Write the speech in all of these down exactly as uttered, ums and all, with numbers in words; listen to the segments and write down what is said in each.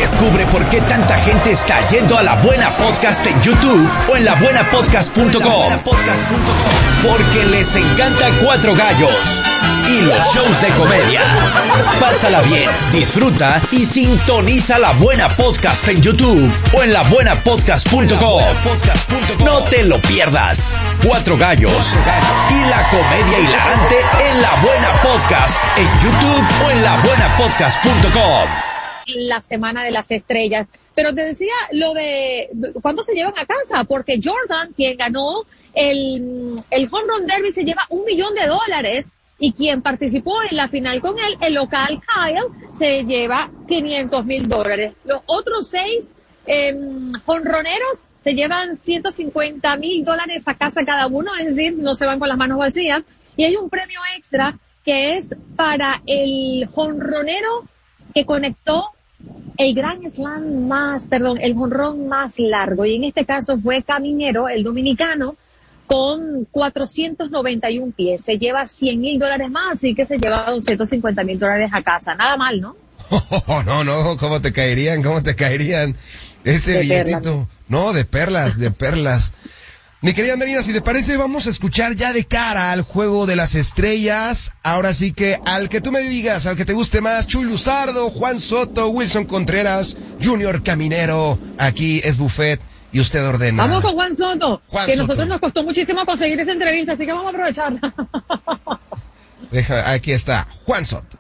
Descubre por qué tanta gente está yendo a La Buena Podcast en YouTube o en la buena podcast punto com. Porque les encanta Cuatro Gallos y los shows de comedia. Pásala bien, disfruta y sintoniza La Buena Podcast en YouTube o en la buena podcast punto com. No te lo pierdas. Cuatro Gallos y la comedia hilarante en La Buena Podcast en YouTube o en la buena podcast punto com. La semana de las estrellas. Pero te decía lo de cuándo se llevan a casa, porque Jordan, quien ganó el, el Home Run Derby, se lleva un millón de dólares, y quien participó en la final con él, el local Kyle, se lleva quinientos mil dólares. Los otros seis eh, jonroneros se llevan ciento cincuenta mil dólares a casa cada uno, es decir, no se van con las manos vacías. Y hay un premio extra que es para el jonronero que conectó el gran slam más, perdón, el jonrón más largo, y en este caso fue Caminero, el dominicano, con cuatrocientos noventa y uno pies. Se lleva cien mil dólares más, así que se lleva doscientos cincuenta mil dólares a casa. Nada mal, ¿no? Oh, no, no, ¿cómo te caerían? ¿Cómo te caerían? Ese de billetito. Perlas. No, de perlas, de perlas. Mi querida Andreina, si te parece, vamos a escuchar ya de cara al Juego de las Estrellas. Ahora sí que al que tú me digas, al que te guste más, Chuy Luzardo, Juan Soto, Wilson Contreras, Junior Caminero, aquí es Buffet y usted ordena. Vamos con Juan Soto, Juan que a Soto. nosotros nos costó muchísimo conseguir esta entrevista, así que vamos a aprovecharla. Deja, aquí está, Juan Soto.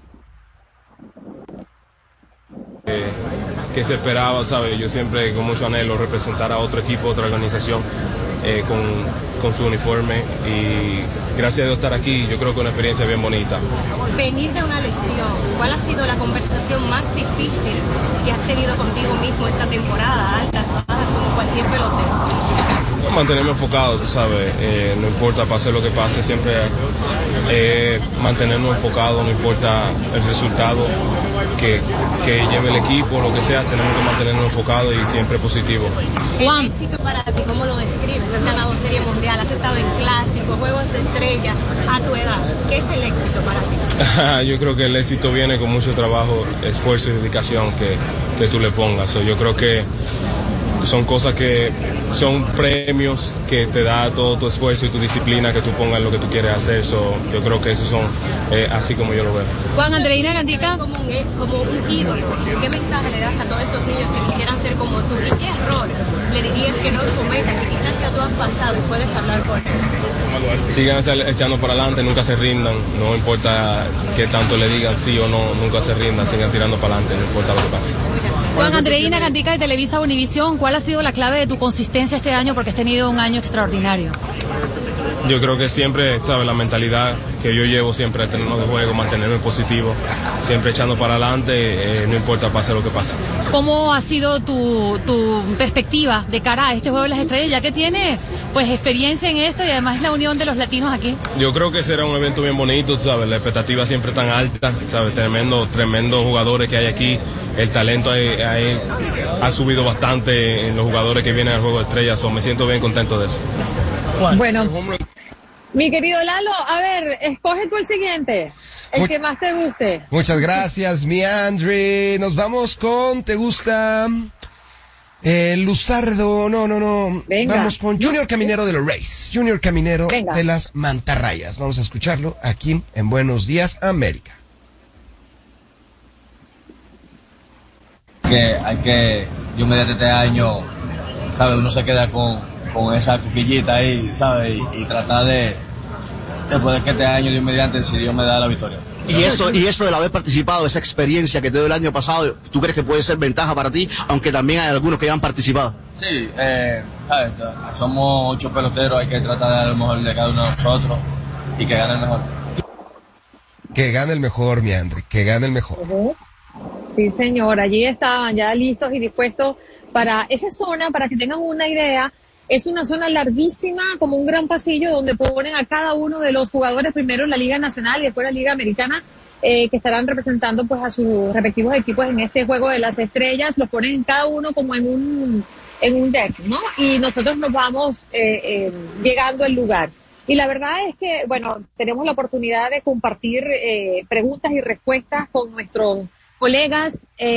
Eh, que se esperaba, ¿sabes? Yo siempre con mucho anhelo representar a otro equipo, otra organización eh, con, con su uniforme, y gracias a Dios estar aquí, yo creo que una experiencia bien bonita. Venir de una lesión, ¿cuál ha sido la conversación más difícil que has tenido contigo mismo esta temporada? Altas, bajas, como cualquier pelotero. Mantenerme enfocado, tú sabes, eh, no importa pase lo que pase, siempre eh, mantenernos enfocados, no importa el resultado que, que lleve el equipo, lo que sea, tenemos que mantenernos enfocados y siempre positivos. El éxito para ti, ¿cómo lo describes? Has ganado Serie Mundial, has estado en clásicos, juegos de estrella a tu edad. ¿Qué es el éxito para ti? Yo creo que el éxito viene con mucho trabajo, esfuerzo y dedicación que, que tú le pongas. So, yo creo que son cosas que son premios que te da todo tu esfuerzo y tu disciplina, que tú pongas lo que tú quieres hacer. So, yo creo que esos son eh, así como yo lo veo. Juan, Andreina Gandica. Como un, como un ídolo, ¿qué mensaje le das a todos esos niños que quisieran ser como tú? ¿Y qué error le dirías que no cometan, que quizás ya tú has pasado y puedes hablar con ellos? Sigan echando para adelante, nunca se rindan, no importa que tanto le digan sí o no, nunca se rindan, sigan tirando para adelante, no importa lo que pase. Juan, Andreina Gandica de Televisa Univisión, ¿cuál ha sido la clave de tu consistencia este año? Porque has tenido un año extraordinario. Yo creo que siempre, ¿sabes? La mentalidad que yo llevo siempre al terreno de juego, mantenerme positivo, siempre echando para adelante, eh, no importa pase lo que pase. ¿Cómo ha sido tu, tu perspectiva de cara a este Juego de las Estrellas, ya que tienes pues experiencia en esto y además la unión de los latinos aquí? Yo creo que será un evento bien bonito, ¿sabes? La expectativa siempre tan alta, ¿sabes? Tremendo, tremendos jugadores que hay aquí, el talento ahí, ahí ha subido bastante en los jugadores que vienen al Juego de Estrellas, so me siento bien contento de eso. Bueno, mi querido Lalo, a ver, escoge tú el siguiente, el Mu- que más te guste. Muchas gracias, mi Andre. Nos vamos con, ¿te gusta? Eh, Luzardo, no, no, no. Venga. Vamos con Junior Caminero de los Rays. Junior Caminero Venga. de las Mantarrayas. Vamos a escucharlo aquí en Buenos Días, América. Que hay que, yo mediante este año, ¿sabes? Uno se queda con, con esa coquillita ahí, ¿sabes? Y, y tratar de, después de que este año, Dios mediante, si Dios me da la victoria. Y eso, y eso del haber participado, esa experiencia que te dio el año pasado, ¿tú crees que puede ser ventaja para ti? Aunque también hay algunos que ya han participado. Sí, eh, ¿sabes? Somos ocho peloteros, hay que tratar de dar lo mejor de cada uno de nosotros y que gane el mejor. Que gane el mejor, mi Andre, que gane el mejor. Uh-huh. Sí, señor, allí estaban ya listos y dispuestos para esa zona, para que tengan una idea. Es una zona larguísima, como un gran pasillo, donde ponen a cada uno de los jugadores, primero en la Liga Nacional y después la Liga Americana, eh, que estarán representando pues a sus respectivos equipos en este Juego de las Estrellas. Los ponen cada uno como en un en un deck, ¿no? Y nosotros nos vamos eh, eh, llegando al lugar. Y la verdad es que, bueno, tenemos la oportunidad de compartir eh, preguntas y respuestas con nuestros colegas. Eh,